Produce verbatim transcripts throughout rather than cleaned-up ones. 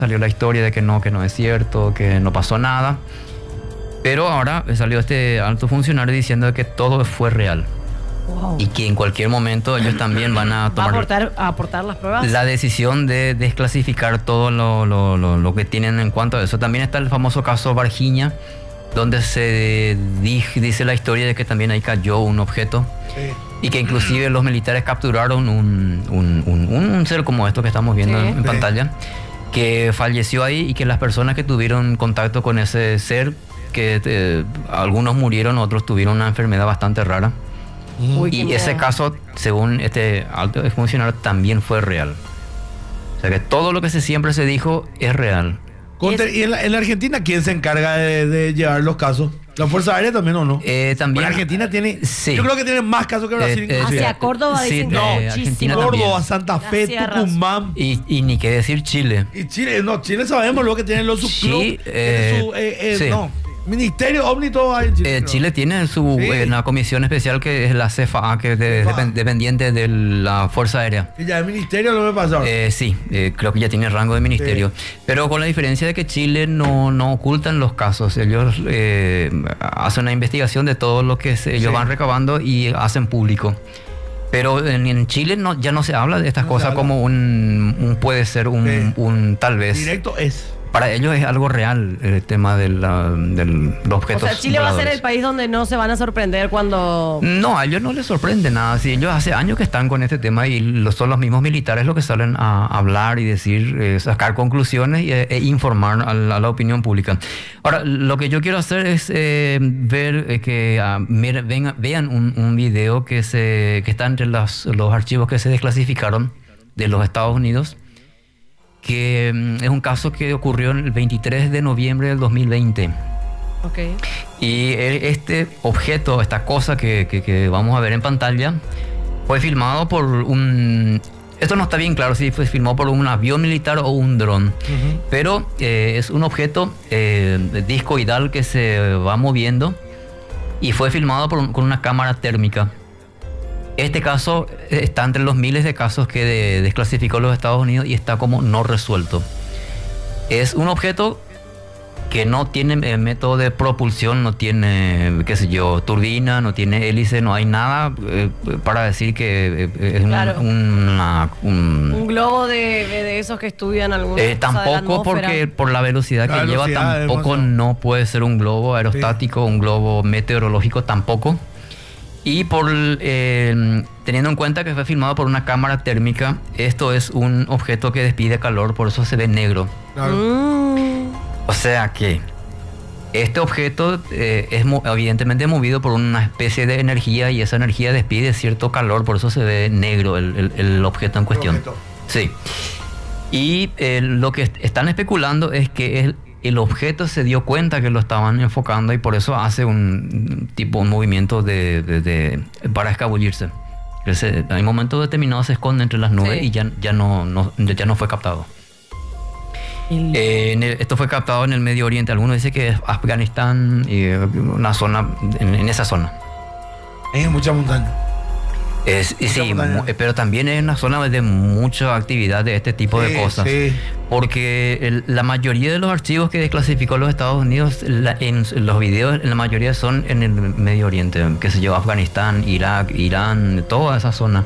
salió la historia de que no, que no es cierto, que no pasó nada. Pero ahora salió este alto funcionario diciendo que todo fue real. Wow. Y que en cualquier momento ellos también van a tomar ¿Va a aportar, a aportar las pruebas? La decisión de desclasificar todo lo, lo, lo, lo que tienen en cuanto a eso. También está el famoso caso Varginha, donde se dice la historia de que también ahí cayó un objeto. Sí. Y que inclusive los militares capturaron un, un, un, un ser como esto que estamos viendo sí. en, en pantalla, que falleció ahí y que las personas que tuvieron contacto con ese ser, que eh, algunos murieron, otros tuvieron una enfermedad bastante rara. Uy, y ese caso, según este alto funcionario, también fue real. O sea que todo lo que se, siempre se dijo es real. Contra, ¿Y en la, en la Argentina quién se encarga de, de llevar los casos? ¿La Fuerza Aérea también o no? Eh, también. Bueno, Argentina tiene. Sí. Yo creo que tiene más casos que Brasil. Eh, eh, Hacia Córdoba sí, dicen no, que Argentina Córdoba, también. Santa Fe, Tucumán. Y, y ni qué decir Chile. Y Chile, no, Chile sabemos lo que tienen los subclubs. Sí, eh, su, eh, eh, sí. No. Ministerio Omni todo hay en Chile. Eh, Chile tiene su sí. eh, una comisión especial que es la C F A, que es de, depend, dependiente de la Fuerza Aérea. ¿Y ya es ministerio lo me pasó? Eh, sí, eh, creo que ya tiene rango de ministerio. Sí. Pero con la diferencia de que Chile no, no ocultan los casos. Ellos eh, hacen una investigación de todo lo que se, ellos sí. van recabando y hacen público. Pero en, en Chile no, ya no se habla de estas no cosas como un, un puede ser, un, sí. un tal vez. Directo es. Para ellos es algo real el tema de la, del, los objetos. O sea, Chile voladores. Va a ser el país donde no se van a sorprender cuando... No, a ellos no les sorprende nada. Sí, ellos hace años que están con este tema y lo, son los mismos militares los que salen a hablar y decir, eh, sacar conclusiones e, e informar a la, a la opinión pública. Ahora, lo que yo quiero hacer es eh, ver eh, que uh, miren, vengan, vean un, un video que, se, que está entre los, los archivos que se desclasificaron de los Estados Unidos, que um, es un caso que ocurrió el veintitrés de noviembre del dos mil veinte. Okay. Y este objeto, esta cosa que, que, que vamos a ver en pantalla, fue filmado por un... Esto no está bien claro si fue filmado por un avión militar o un dron, uh-huh. pero eh, es un objeto eh, discoidal que se va moviendo y fue filmado por, con una cámara térmica. Este caso está entre los miles de casos que de, desclasificó los Estados Unidos y está como no resuelto. Es un objeto que no tiene eh, método de propulsión, no tiene, qué sé yo, turbina, no tiene hélice, no hay nada eh, para decir que eh, es claro. un, una, un... un globo de, de esos que estudian algunos. Eh, tampoco porque por la velocidad que la lleva, velocidad, tampoco no puede ser un globo aerostático, sí. un globo meteorológico tampoco. Y por eh, teniendo en cuenta que fue filmado por una cámara térmica, esto es un objeto que despide calor, por eso se ve negro. Claro. Mm. O sea que este objeto eh, es evidentemente movido por una especie de energía y esa energía despide cierto calor, por eso se ve negro el, el, el objeto en cuestión. Objeto. Sí. Y eh, lo que están especulando es que el El objeto se dio cuenta que lo estaban enfocando y por eso hace un tipo un movimiento de, de, de para escabullirse. Ese, en un momento determinado se esconde entre las nubes sí. y ya, ya, no, no, ya no fue captado. El... Eh, en el, esto fue captado en el Medio Oriente. Algunos dicen que es Afganistán, y una zona, en, en esa zona. Hay mucha montaña. Es, sí, pero también es una zona de mucha actividad de este tipo sí, de cosas. Sí. Porque el, la mayoría de los archivos que desclasificó los Estados Unidos, la, en los videos, la mayoría son en el Medio Oriente, que se lleva Afganistán, Irak, Irán, toda esa zona.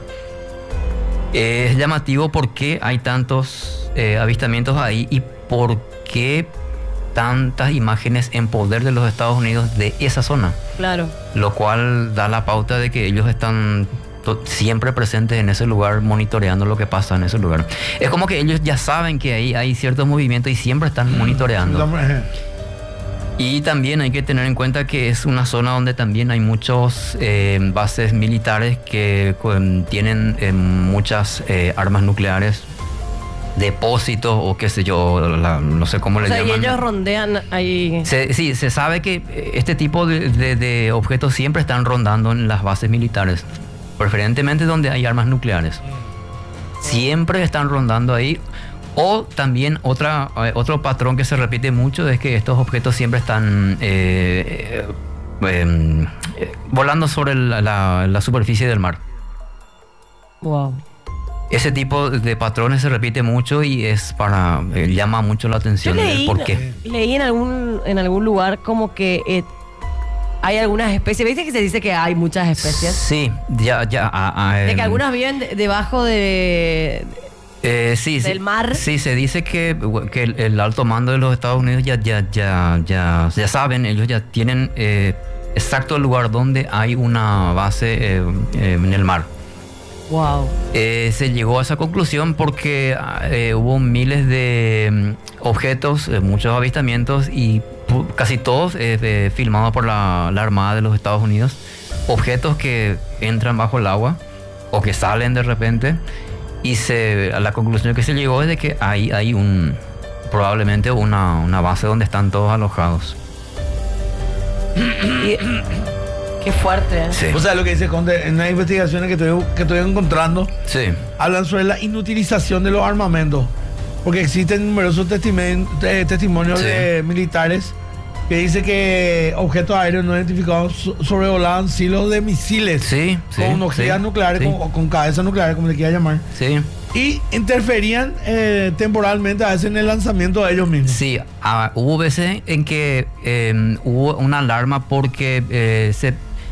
Es llamativo por qué hay tantos eh, avistamientos ahí y por qué tantas imágenes en poder de los Estados Unidos de esa zona. Claro. Lo cual da la pauta de que ellos están siempre presentes en ese lugar, monitoreando lo que pasa en ese lugar. Es como que ellos ya saben que ahí hay ciertos movimientos y siempre están monitoreando. Y también hay que tener en cuenta que es una zona donde también hay muchos eh, bases militares que eh, tienen eh, muchas eh, armas nucleares, depósitos o qué sé yo, la, no sé cómo o le sea, llaman. Y ellos rondean ahí. Se, sí, se sabe que este tipo de, de, de objetos siempre están rondando en las bases militares, preferentemente donde hay armas nucleares. Siempre están rondando ahí. O también otra, eh, otro patrón que se repite mucho es que estos objetos siempre están eh, eh, eh, volando sobre la, la, la superficie del mar. Wow. Ese tipo de patrones se repite mucho y es para eh, llama mucho la Yo atención. leí, ¿Por qué? leí en algún, en algún lugar como que eh, hay algunas especies. ¿Viste que se dice que hay muchas especies? Sí, ya, ya. a- a, De que em, algunas viven de- debajo de... eh, sí, sí, del mar. Sí, se dice que, que el, el alto mando de los Estados Unidos ya, ya, ya, ya, ya saben, ellos ya tienen eh, exacto el lugar donde hay una base eh, eh, en el mar. Wow. Eh, se llegó a esa conclusión porque eh, hubo miles de mm, objetos, eh, muchos avistamientos y pu- casi todos eh, eh, filmados por la, la Armada de los Estados Unidos. Objetos que entran bajo el agua o que salen de repente y se, a la conclusión que se llegó es de que hay, hay un, probablemente una, una base donde están todos alojados. Y- qué fuerte, ¿eh? Sí, O sea, lo que dice Conde, en las investigaciones que estoy, que estoy encontrando, sí, hablan sobre la inutilización de los armamentos. Porque existen numerosos testimen- eh, testimonios Sí. de militares que dicen que objetos aéreos no identificados so- sobrevolaban silos de misiles sí, sí, con ojidas sí, nucleares sí, con- o con cabezas nucleares, como le quiera llamar. sí. Y interferían eh, temporalmente a veces en el lanzamiento de ellos mismos. Sí, ah, hubo veces en que eh, hubo una alarma porque eh, se,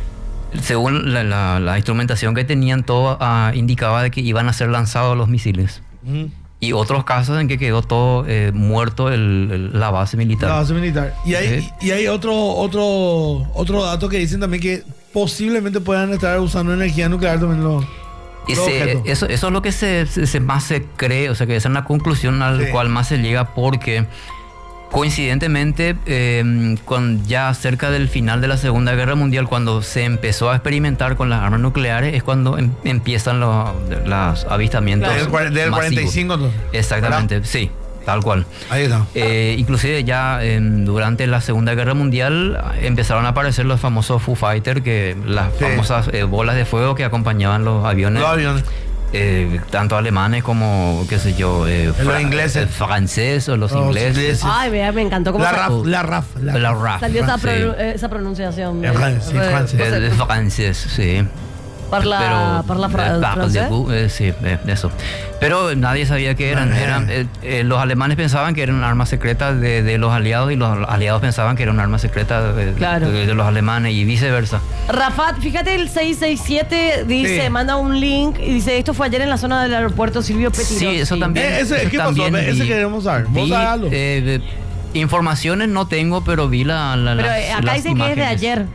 según la, la- la instrumentación que tenían, todo ah, indicaba de que iban a ser lanzados los misiles. Ujú. Y otros casos en que quedó todo eh, muerto el- el- la base militar. La base militar. Y hay, Sí. y hay otro, otro, otro dato que dicen también que posiblemente puedan estar usando energía nuclear también los, Y los se- objetos. eso, eso es lo que se, se- se más se cree, o sea que esa es una conclusión al Sí. cual más se llega porque coincidentemente eh, con ya cerca del final de la Segunda Guerra Mundial, cuando se empezó a experimentar con las armas nucleares, es cuando em- empiezan los, los avistamientos. Claro. Del, cuar- del masivos. cuarenta y cinco entonces. Exactamente, sí, tal cual. Ahí está. Eh, inclusive ya em, durante la Segunda Guerra Mundial empezaron a aparecer los famosos Foo Fighters, que las Sí. famosas eh, bolas de fuego que acompañaban los aviones, Los aviones. eh, tanto alemanes como, qué sé yo, eh, Los fra- ingleses. eh, franceses o los Los ingleses. ingleses. Ay, vea, me encantó cómo La sa- RAF, la RAF. La La RAF. RAF. salió esa, sí. pro- eh, esa pronunciación. En francés, en Eh, francés. no sé, El francés, sí. Parla, parla fra- eh, parle francés. vous, eh, sí, eh, eso. Pero nadie sabía qué eran. eran eh, eh, los alemanes pensaban que era un arma secreta de, de los aliados y los aliados pensaban que era un arma secreta de, Claro. de- de los alemanes y viceversa. Rafat, fíjate el seis seis siete dice, Sí. manda un link y dice, esto fue ayer en la zona del aeropuerto Silvio Pettirossi. Sí, eso también. Eh, ese- eso ¿qué pasó? también Ese vi. queremos saber. ¿Vos Vi, sabés algo? eh, de- informaciones no tengo, pero vi la, la- Pero las, eh, acá las dicen que es de imágenes. ayer.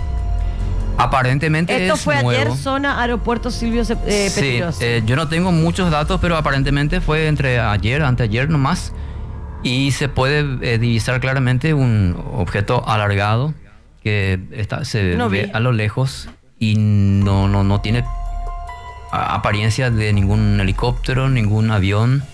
Aparentemente Esto es fue ayer, nuevo. zona aeropuerto Silvio Se- eh, Sí, Pettirossi. eh, yo no tengo muchos datos, pero aparentemente fue entre ayer, anteayer nomás. Y se puede eh, divisar claramente un objeto alargado que está, se No ve vi. a lo lejos y no, no, no tiene a- apariencia de ningún helicóptero, ningún avión.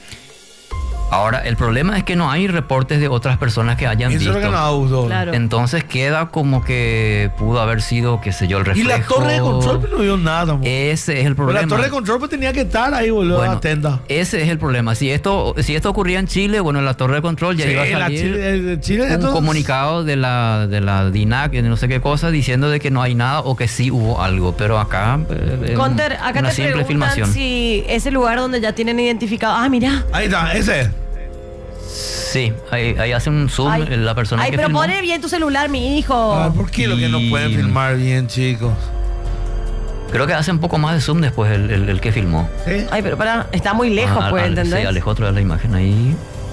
Ahora, el problema es que no hay reportes de otras personas que hayan Eso es lo visto. que nos gustó. Claro. Entonces queda como que pudo haber sido, qué sé yo, el Y reflejo. la torre de control pues, no vio nada tampoco. Ese es el Pero problema. la torre de control pues tenía que estar ahí, boludo, Bueno, atenta. ese es el problema. Si esto, si esto ocurría en Chile, bueno, en la torre de control ya Sí, iba a la salir Chile, el Chile, un entonces- comunicado de la, de la D I N A C, de no sé qué cosa, diciendo de que no hay nada o que sí hubo algo. Pero acá eh, es Conter, acá una te simple preguntan filmación. si ese lugar donde ya tienen identificado. Ah, mira. Ahí está, ese es. Sí, ahí, ahí hace un zoom Ay, la persona ay, que pero filmó. pone bien tu celular, mi hijo. Ah, ¿por qué lo que no Y- pueden filmar bien, chicos? Creo que hace un poco más de zoom después el, el- el que filmó. ¿Sí? Ay, pero para, está muy lejos, Ah, pues, al- ¿entendés? Sí, alejó otra vez la imagen ahí.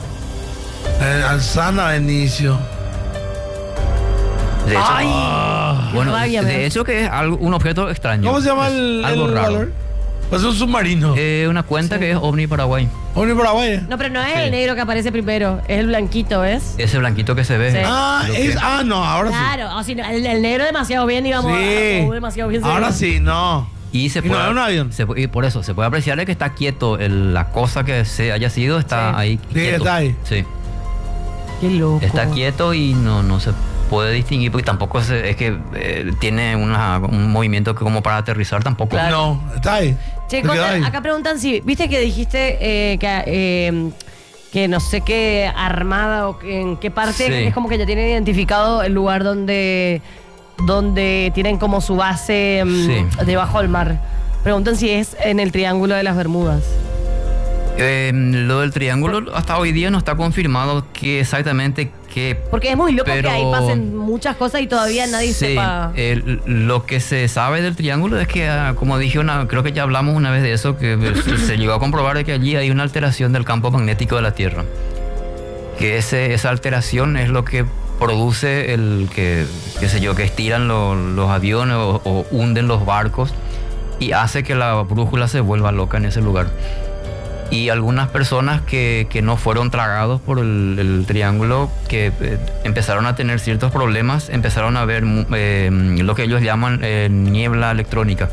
Eh, Alzana Benicio. De hecho, Ay, bueno, rabia, me da. de hecho que es algo, un objeto extraño. ¿Cómo se llama Es el, algo el raro. valor? Pues es un submarino. Eh, una cuenta que es OVNI Paraguay. Omni Paraguay. No, pero no es Sí. el negro que aparece primero, es el blanquito, ¿ves? Ese blanquito que se ve. Sí. Ah, Lo que- es, ah, no, ahora Claro, o si no, el, el negro demasiado bien, sí. íbamos a, Sí. a- demasiado bien. Ahora seguro. sí, no. Y se Y no puede, es un avión. se pu- y por eso se puede apreciar de que está quieto. el- la cosa que se haya sido está Sí. ahí. Sí, quieto. está ahí. Sí, Qué loco. está quieto y no, no se puede distinguir porque tampoco se- es que eh, tiene una- un movimiento que como para aterrizar tampoco. Claro. No, está ahí. Che, Se quedó Conter, ahí. acá preguntan si, viste que dijiste eh, que, eh, que no sé qué armada o que- en qué parte, Sí. es como que ya tienen identificado el lugar donde, donde tienen como su base mm, Sí. debajo del mar. Preguntan si es en el Triángulo de las Bermudas. Eh, lo del triángulo hasta hoy día no está confirmado que exactamente qué. Porque es muy loco pero, que ahí pasen muchas cosas y todavía nadie sí, sepa. El, lo que se sabe del triángulo es que, como dije, una, creo que ya hablamos una vez de eso, que se llegó a comprobar de que allí hay una alteración del campo magnético de la Tierra. Que ese, esa alteración es lo que produce el que, qué sé yo, que estiran lo, los aviones o, o hunden los barcos y hace que la brújula se vuelva loca en ese lugar. Y algunas personas que, que no fueron tragados por el, el triángulo, que eh, empezaron a tener ciertos problemas, empezaron a ver eh, lo que ellos llaman eh, niebla electrónica.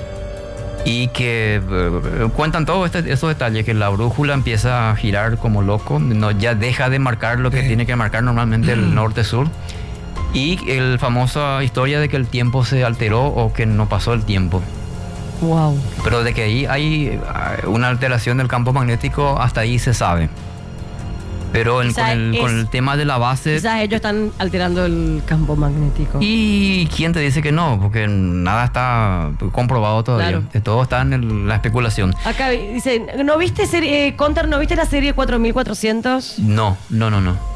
Y que eh, cuentan todos este, esos detalles, que la brújula empieza a girar como loco, no, ya deja de marcar lo que Sí. tiene que marcar normalmente el norte-sur. Y la famosa historia de que el tiempo se alteró o que no pasó el tiempo. Wow. Pero de que ahí hay una alteración del campo magnético, hasta ahí se sabe. Pero en- con, Quizá el, es- con el tema de la base... Quizás ellos están alterando el campo magnético. ¿Y quién te dice que no? Porque nada está comprobado todavía. Claro. Todo está en el- la especulación. Acá dice, ¿no viste serie, eh, Contar, ¿no viste la serie cuatro mil cuatrocientos? No, no, no, no.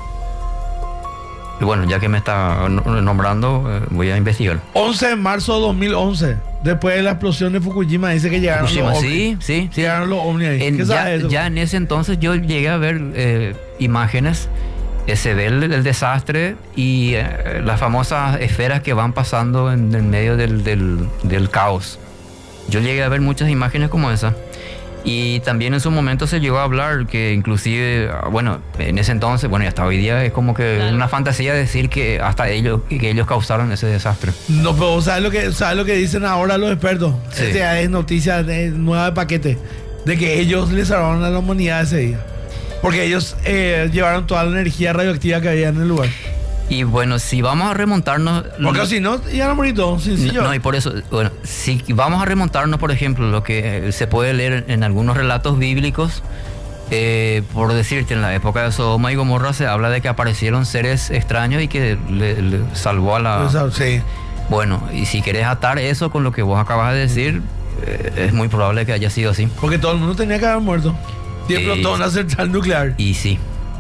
Y bueno, ya que me está no- nombrando, eh, voy a investigar. once de marzo de dos mil once, después de la explosión de Fukushima, dice que llegaron Fukushima, los sí, ovnis. sí, sí. Llegaron los ovnis ahí. En- ¿Qué ya, sabes eso? ya en ese entonces yo llegué a ver eh, imágenes, eh, se ve el, el desastre y eh, las famosas esferas que van pasando en, en medio del, del- del caos. Yo llegué a ver muchas imágenes como esa. Y también en su momento se llegó a hablar que inclusive, ah, bueno, en ese entonces, bueno, y hasta hoy día es como que Claro. una fantasía decir que hasta ellos, que ellos causaron ese desastre. No, pero ¿sabes lo que, sabes lo que dicen ahora los expertos? Sí. Esta es noticia de- nueva de paquete, de que ellos le salvaron a la humanidad ese día. Porque ellos eh, llevaron toda la energía radioactiva que había en el lugar. Y bueno, si vamos a remontarnos... Porque si no, iban a morir todos, sencillo. No, y por eso, bueno, si vamos a remontarnos, por ejemplo, lo que eh, se puede leer en algunos relatos bíblicos, eh, por decirte, en la época de Sodoma y Gomorra se habla de que aparecieron seres extraños y que le, le salvó a la... O sea, sí. Bueno, y si querés atar eso con lo que vos acabas de decir, eh, es muy probable que haya sido así. Porque todo el mundo tenía que haber muerto. Y explotó Eh, una central nuclear. Y sí,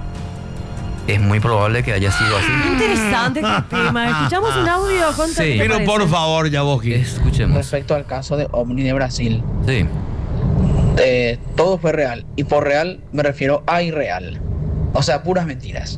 es muy probable que haya sido así. Interesante este tema. Escuchamos un audio, Contar. Sí. ¿qué te Pero por parece? favor, Yaboski. Escuchemos. Respecto al caso de OVNI de Brasil, Sí. eh, todo fue real. Y por real me refiero a irreal. O sea, puras mentiras.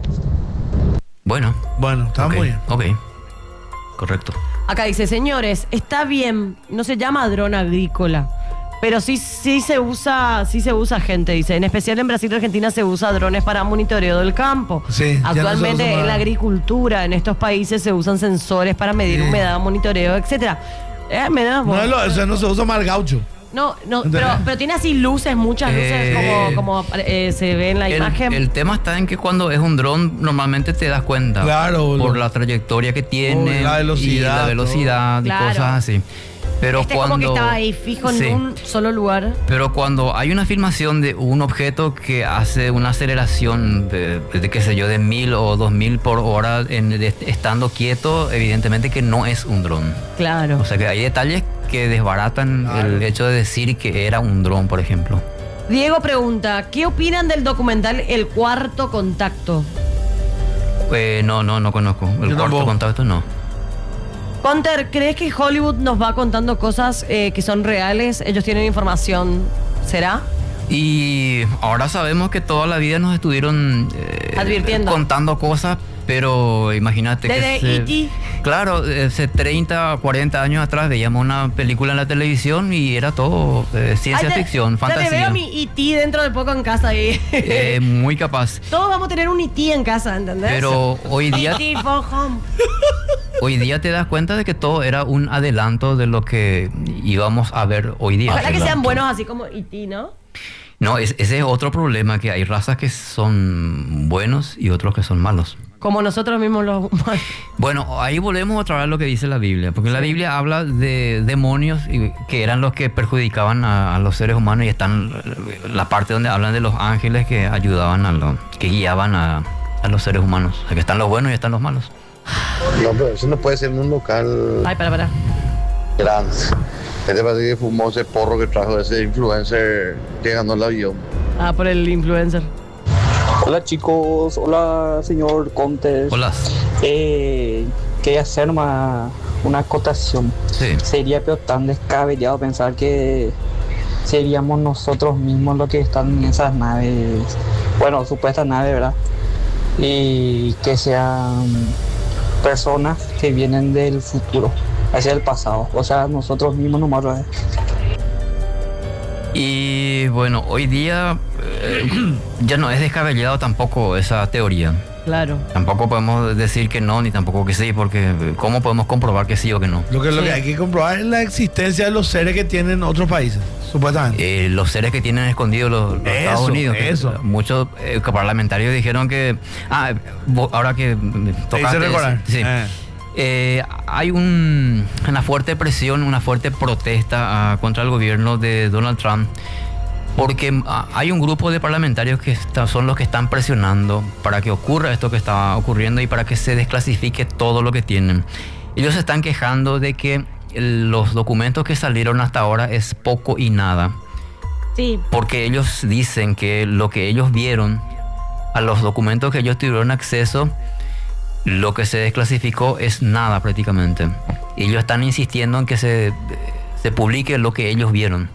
Bueno. Bueno, está ok, muy bien. Ok. Correcto. Acá dice, señores, está bien, no se llama dron agrícola, pero sí, sí se usa, sí se usa gente, dice. En especial en Brasil y Argentina se usa drones para monitoreo del campo. Sí, ya no se Actualmente usa para- en la agricultura, en estos países se usan sensores para medir Sí. humedad, monitoreo, etcétera. Eh, me da- No, es lo- o sea, no se usa mal gaucho. No, no, ¿Entendés? pero, pero tiene así luces, muchas luces, Eh, como, como eh, se ve en la El, imagen. el tema está en que cuando es un dron normalmente te das cuenta Claro, boludo. por la trayectoria que tiene Oh, la velocidad, y la velocidad y todo. cosas Claro. así. Pero este cuando como que estaba ahí fijo en Sí. un solo lugar. Pero cuando hay una filmación de un objeto que hace una aceleración de, de qué sé yo, de mil o dos mil por hora en- de- estando quieto, evidentemente que no es un dron. Claro. O sea que hay detalles que desbaratan Claro. el hecho de decir que era un dron, por ejemplo. Diego pregunta, ¿qué opinan del documental El Cuarto Contacto? Eh, no, no, no conozco. El Yo cuarto tampoco. contacto no. Conter, ¿crees que Hollywood nos va contando cosas eh, que son reales? Ellos tienen información, ¿será? Y ahora sabemos que toda la vida nos estuvieron eh, Advirtiendo. contando cosas, pero imagínate Desde que... E T Claro, hace treinta, cuarenta años atrás veíamos una película en la televisión y era todo eh, ciencia Ay, te- ficción, te fantasía. veo mi E T dentro de poco en casa ahí. Eh, muy capaz. Todos vamos a tener un E T en casa, ¿entendés? Pero hoy día, E T for home. hoy día te das cuenta de que todo era un adelanto de lo que íbamos a ver hoy día. Ojalá que sean Adelanto. buenos así como E T, ¿no? No, es- ese es otro problema, que hay razas que son buenos y otros que son malos. Como nosotros mismos los humanos. Bueno, ahí volvemos otra vez a lo que dice la Biblia, porque la Biblia habla de demonios y- que eran los que perjudicaban a, a los seres humanos, y están la parte donde hablan de los ángeles que ayudaban a los, que guiaban a, a los seres humanos. O sea, que están los buenos y están los malos. No, pero eso no puede ser en un local Ay, para, para. grande. Este parece que fumó ese porro que trajo ese influencer que ganó el avión. Ah, por el influencer. Hola chicos, hola señor Contes. Hola. Eh, quería hacer una, una acotación. Sí. Sería pero tan descabellado pensar que seríamos nosotros mismos los que están en esas naves, bueno, supuestas naves, ¿verdad? Y que sean personas que vienen del futuro hacia el pasado, o sea, nosotros mismos nomás. ¿Verdad? Y bueno, hoy día eh, ya no es descabellado tampoco esa teoría. Claro. Tampoco podemos decir que no, ni tampoco que sí, porque ¿cómo podemos comprobar que sí o que no? Lo que, lo Sí. que hay que comprobar es la existencia de los seres que tienen otros países, supuestamente. Eh, los seres que tienen escondidos los, los Eso, Estados Unidos. que eso. Muchos eh, parlamentarios dijeron que... Ah, vos- ahora que me Te tocaste... hice recordar. Sí. Eh. Eh, hay un- una fuerte presión, una fuerte protesta ah, contra el gobierno de Donald Trump, porque ah, hay un grupo de parlamentarios que está- son los que están presionando para que ocurra esto que está ocurriendo y para que se desclasifique todo lo que tienen. Ellos se están quejando de que el- los documentos que salieron hasta ahora es poco y nada, Sí. porque ellos dicen que lo que ellos vieron, a los documentos que ellos tuvieron acceso, lo que se desclasificó es nada prácticamente. Y ellos están insistiendo en que se, se publique lo que ellos vieron.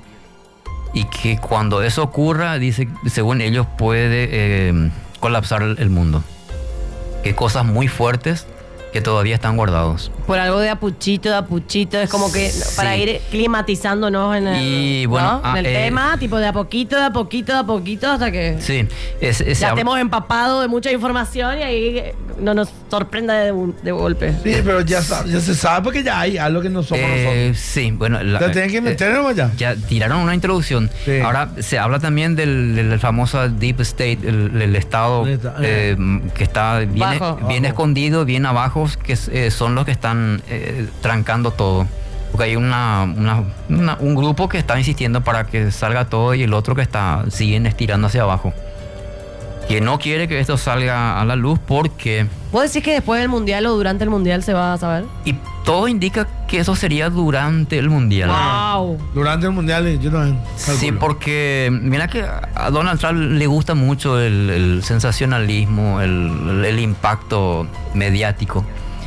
Y que cuando eso ocurra, dice, según ellos, puede eh, colapsar el el mundo. Que cosas muy fuertes que todavía están guardados. Por algo de apuchito, de apuchito, es como que Sí. para ir climatizándonos en el, Y, bueno, ¿no? ah, en el eh, tema, tipo de a poquito, de a poquito, de a poquito, hasta que Sí, es, es- ya se habla- estemos empapados de mucha información y ahí no nos sorprenda de, un- de golpe. Sí, pero ya, sa- ya se sabe porque ya hay algo que no somos eh, nosotros. sí, bueno. la- Te tienen que eh, meter nomás ya. Ya tiraron una introducción. Sí. Ahora se habla también del, del famoso Deep State, el, el estado El esta- eh, que está bien, Bajo. bien Abajo. escondido, bien abajo, que eh, son los que están eh, trancando todo. Porque hay una, una- una- un grupo que está insistiendo para que salga todo y el otro que está siguen estirando hacia abajo. Que no quiere que esto salga a la luz porque... ¿Vos decís que después del mundial o durante el mundial se va a saber? Y todo indica que eso sería durante el Mundial. ¡Wow! Durante el mundial, yo también. Sí, calculo. porque mira que a Donald Trump le gusta mucho el, el sensacionalismo, el, el impacto mediático.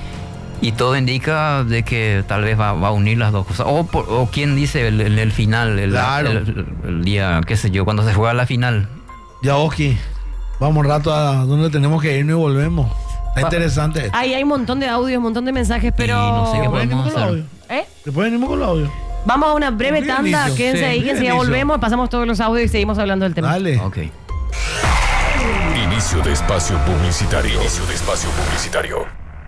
Y todo indica de que tal vez va, va a unir las dos cosas. O, por- o quién dice el- en el, final, el, Claro. el- el- el día, qué sé yo, cuando se juega la final. Ya, Oski, vamos un rato a donde tenemos que irnos y volvemos. Está Va- interesante esto. Ahí hay un montón de audios, un montón de mensajes, pero... Y no sé qué Después venimos podemos con los hacer. audios. ¿Eh? Después venimos con los audios. Vamos a una breve Bien, tanda, inicio. quédense Sí, ahí, que bien, enseguida inicio. volvemos, pasamos todos los audios y seguimos hablando del tema. Dale. Ok. Inicio de espacio publicitario. Inicio de espacio publicitario.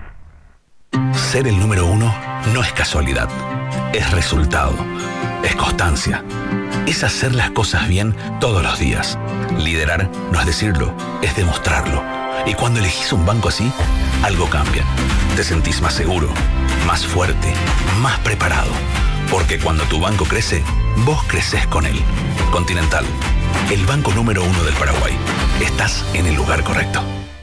Ser el número uno no es casualidad, es resultado, es constancia, es hacer las cosas bien todos los días. Liderar no es decirlo, es demostrarlo. Y cuando elegís un banco así, algo cambia. Te sentís más seguro, más fuerte, más preparado. Porque cuando tu banco crece, vos creces con él. Continental, el banco número uno del Paraguay. Estás en el lugar correcto.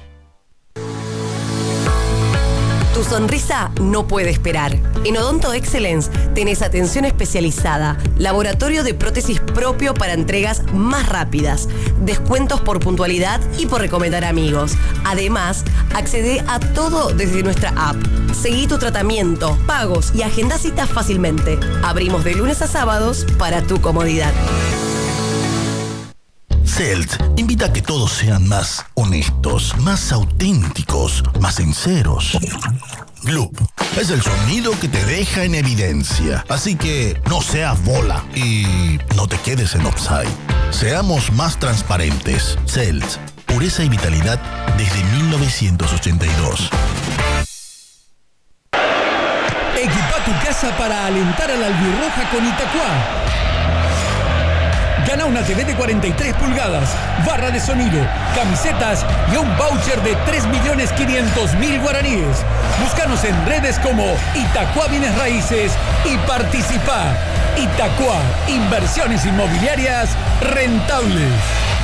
Tu sonrisa no puede esperar. En Odonto Excellence tenés atención especializada, laboratorio de prótesis propio para entregas más rápidas, descuentos por puntualidad y por recomendar amigos. Además, accede a todo desde nuestra app. Seguí tu tratamiento, pagos y agenda citas fácilmente. Abrimos de lunes a sábados para tu comodidad. Celt invita a que todos sean más honestos, más auténticos, más sinceros. Gloop es el sonido que te deja en evidencia. Así que no seas bola y no te quedes en offside. Seamos más transparentes. Celt, pureza y vitalidad desde mil novecientos ochenta y dos. Equipa tu casa para alentar a la albirroja con Itacuá. Gana una T V de cuarenta y tres pulgadas, barra de sonido, camisetas y un voucher de tres millones quinientos mil guaraníes. Búscanos en redes como Itacuá Bienes Raíces y participa. Itacuá, inversiones inmobiliarias rentables.